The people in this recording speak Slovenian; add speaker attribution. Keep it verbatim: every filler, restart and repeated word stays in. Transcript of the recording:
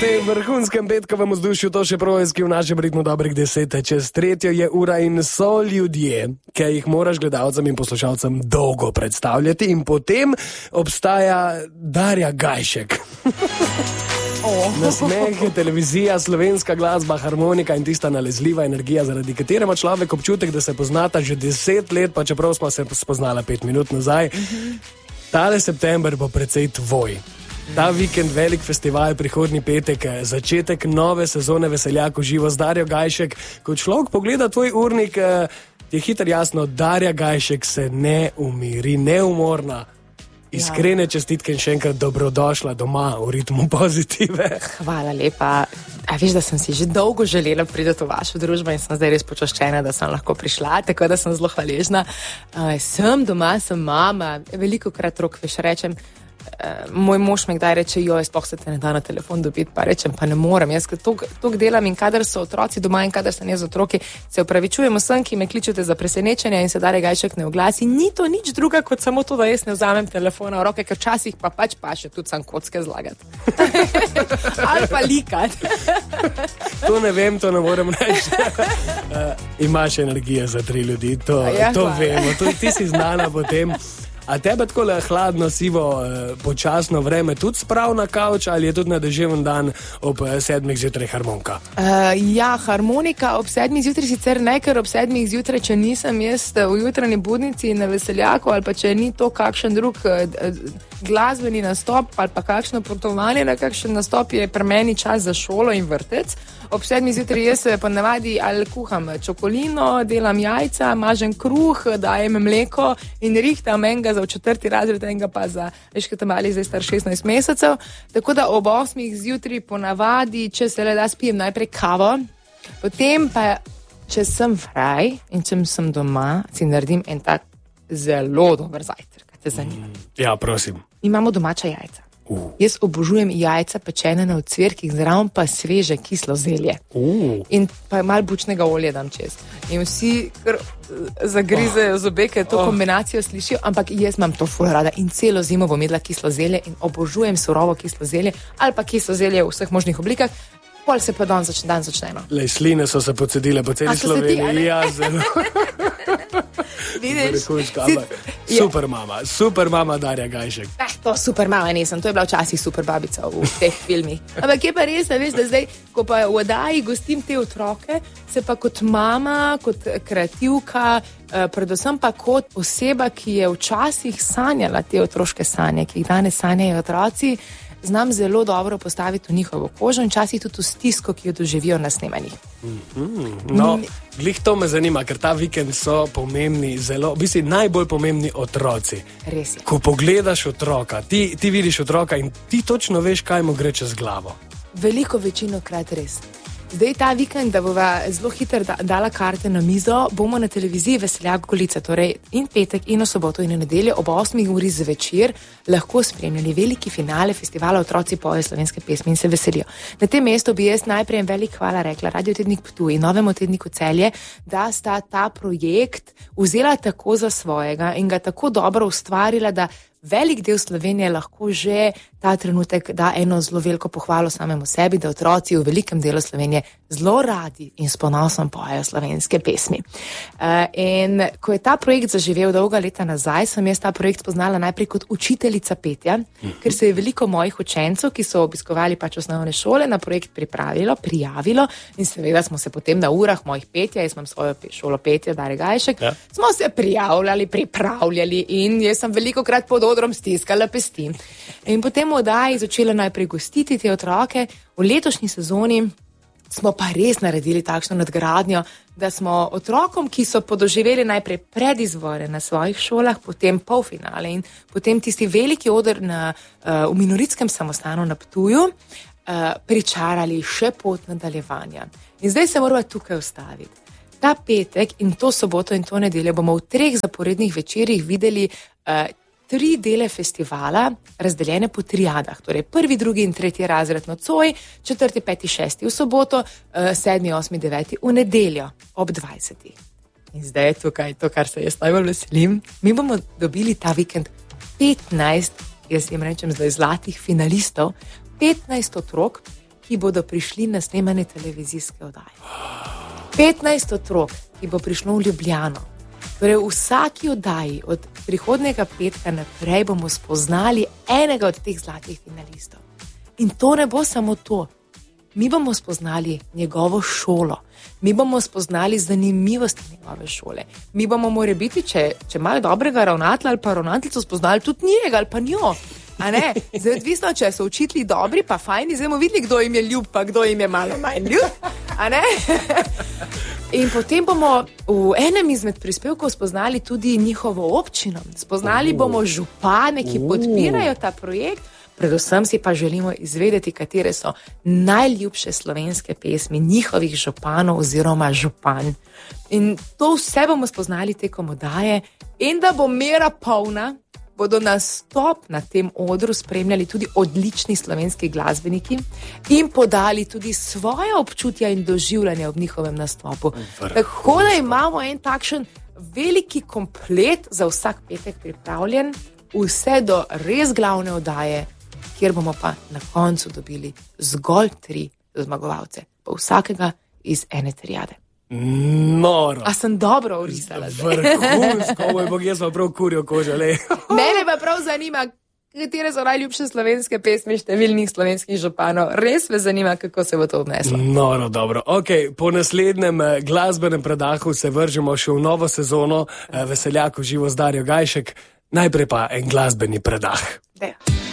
Speaker 1: tem vrhunskem petkovem vzdušju, to še projski v našem ritmu dobrih deset čez tretjo je ura in so ljudje, ki jih moraš gledalcem in poslušalcem dolgo predstavljati in potem obstaja Darja Gajšek. Oh. Nasmeh, televizija, slovenska glasba, harmonika in tista nalezljiva energija, zaradi katere ima človek občutek, da se poznata že deset let, pa čeprav smo se spoznala pet minut nazaj. Mm-hmm. Tale september bo precej tvoj. Ta vikend velik festival, prihodnji petek, začetek nove sezone Veseljak v živo z Darjo Gajšek. Ko človek pogleda tvoj urnik, je hitro jasno, Darja Gajšek se ne umiri, neumorna. Iskrene čestitke in še enkrat dobrodošla doma v ritmu pozitive.
Speaker 2: Hvala lepa. A veš, da sem si že dolgo želela priti v vašo družbo in sem zdaj res počaščena, da sem lahko prišla, tako da sem zelo hvaležna. Uh, sem doma, sem mama, veliko krat rok veš rečem, Uh, moj mož me kdaj reče, joj, sploh se te ne da na telefon dobiti, pa rečem, pa ne morem. Jaz toliko delam in kadar so otroci doma in kadar sem jaz z otroki, se opravičujem vsem, ki me kličete za presenečenje in se Darja Gajšek ne oglasi. Ni to nič druga, kot samo to, da jaz ne vzamem telefona v roke, ker včasih pa pač pa še tudi sam kocke zlagati. Ali pa likati.
Speaker 1: To ne vem, to ne morem reči. Uh, imaš energijo za tri ljudi, to, ja, to vemo. To, ti si znana potem. A tebe tako hladno, sivo, počasno vreme tudi sprav na kavč ali je tudi na deževen dan ob sedmih zjutraj harmonika?
Speaker 2: Uh, ja, harmonika ob sedmih zjutraj sicer ne, ker ob sedmih zjutraj, če nisem jaz v jutranji budnici na Veseljaku ali pa če ni to kakšen drug uh, glasbeni nastop ali pa kakšno potovanje na kakšen nastop, je pri meni čas za šolo in vrtec. Ob sedmih zjutraj jaz ponavadi ali kuham čokolino, delam jajca, mažem kruh, dajem mleko in rihtam enega za v četrti razred, enega pa za, veš, kaj tam ali zdaj star šestnajst mesecev. Tako da ob osmih zjutraj ponavadi, če se le da, spijem najprej kavo, potem pa, če sem fraj in če sem doma, si naredim en tak zelo dober zajtrk, kaj te zanima.
Speaker 1: Ja, prosim.
Speaker 2: Imamo domača jajca. Uh. Jaz obožujem jajca pečene na ocvirkih, zraven pa sveže kislo zelje. Uh. In pa malo bučnega olja dam čez. In vsi kar zagrizejo zobe, ker to oh. kombinacijo slišijo, ampak jaz imam to ful rada in celo zimo bom jedla kislo zelje in obožujem surovo kislo zelje ali pa kislo zelje v vseh možnih oblikah. Pol se pa dan začne, dan začne. No.
Speaker 1: Lej, sline so se pocedile po celi Sloveniji. Ja, zelo.
Speaker 2: Vidiš?
Speaker 1: Si, super mama, super mama Darja Gajšek.
Speaker 2: Eh, to super mama nisem, to je bila včasih super babica v teh filmih. Ampak je pa res, da veš, da zdaj, ko pa v oddaji gostim te otroke, se pa kot mama, kot kreativka, eh, predvsem pa kot oseba, ki je včasih sanjala te otroške sanje, ki jih danes sanjajo otroci, znam zelo dobro postaviti v njihovo kožo in časih tudi v stisko, ki jo doživijo na snemanjih.
Speaker 1: Mm-hmm. No, glih to me zanima, ker ta vikend so pomembni, zelo, v bistvu najbolj pomembni otroci.
Speaker 2: Res je.
Speaker 1: Ko pogledaš otroka, ti, ti vidiš otroka in ti točno veš, kaj mu gre čez glavo.
Speaker 2: Veliko večino krat res. Zdaj ta vikend, da bova zelo hitro da, dala karte na mizo, bomo na televiziji Veseljak Golica, torej in petek, in v soboto, in v nedeljo ob osmih uri zvečer lahko spremljali veliki finale festivala Otroci pojejo slovenske pesmi in se veselijo. Na tem mestu bi jaz najprej en velik hvala rekla Radio Tednik Ptuj in Novemu tedniku Celje, da sta ta projekt vzela tako za svojega in ga tako dobro ustvarila, da velik del Slovenije lahko že ta trenutek da eno zelo veliko pohvalo samemu sebi, da otroci v velikem delu Slovenije zelo radi in s ponosom pojejo slovenske pesmi. Uh, in ko je ta projekt zaživel dolga leta nazaj, sem jaz ta projekt spoznala najprej kot učiteljica petja, mm-hmm. ker se je veliko mojih učencev, ki so obiskovali pač osnovne šole, na projekt pripravilo, prijavilo in seveda smo se potem na urah mojih petja, jaz imam svojo šolo petja, Darja Gajšek, ja. smo se prijavljali, pripravljali in jaz sem veliko krat pod odrom stiskala pesti. In potem v oddaji začela najprej gostiti te otroke. V letošnji sezoni smo pa res naredili takšno nadgradnjo, da smo otrokom, ki so podoživeli najprej predizbore na svojih šolah, potem polfinale in potem tisti veliki oder na, uh, v Minoritskem samostanu na Ptuju, uh, pričarali še pot nadaljevanja. In zdaj se moramo tukaj ustaviti. Ta petek in to soboto in to nedeljo bomo v treh zaporednih večerih videli uh, tri dele festivala, razdeljene po triadah, torej prvi, drugi in tretji razred nocoj, četrti, peti, šesti v soboto, sedmi, osmi, deveti v nedeljo ob dvajsetih. In zdaj je tukaj to, kar se jaz najbolj veselim. Mi bomo dobili ta vikend petnajst, jaz jim rečem zdaj zlatih finalistov, petnajst otrok, ki bodo prišli na snemanje televizijske oddaje. petnajst otrok, ki bo prišlo v Ljubljano. Torej, v vsaki oddaji od prihodnega petka naprej bomo spoznali enega od teh zlatih finalistov. In to ne bo samo to. Mi bomo spoznali njegovo šolo, mi bomo spoznali zanimivosti njegove šole. Mi bomo more biti, če, če imajo dobrega ravnatelja ali pa ravnateljico, spoznali tudi njega ali pa njo. A ne? Zdaj, odvisno, če so učitelji dobri, pa fajni, zdaj bomo videli, kdo jim je ljub, pa kdo jim je malo manj ljub. A ne? In potem bomo v enem izmed prispevkov spoznali tudi njihovo občino. Spoznali bomo župane, ki podpirajo ta projekt. Predvsem si pa želimo izvedeti, katere so najljubše slovenske pesmi njihovih županov oziroma županj. In to vse bomo spoznali tekom oddaje. In da bo mera polna, bodo nastop na tem odru spremljali tudi odlični slovenski glasbeniki in podali tudi svoje občutja in doživljanja ob njihovem nastopu. Vrhunsko. Tako da imamo en takšen veliki komplet za vsak petek pripravljen, vse do res glavne oddaje, kjer bomo pa na koncu dobili zgolj tri zmagovalce, pa vsakega iz ene triade.
Speaker 1: Noro.
Speaker 2: A sem dobro orisala?
Speaker 1: Vrhunsko, moj bog, jaz pa prav kurjo kožo, le.
Speaker 2: Mene pa prav zanima, katere so najljubše slovenske pesmi številnih slovenskih županov. Res me zanima, kako se bo to odneslo.
Speaker 1: Noro, dobro. Ok, po naslednjem glasbenem predahu se vržemo še v novo sezono Veseljak v živo z Darjo Gajšek. Najprej pa en glasbeni predah.
Speaker 2: Dejo.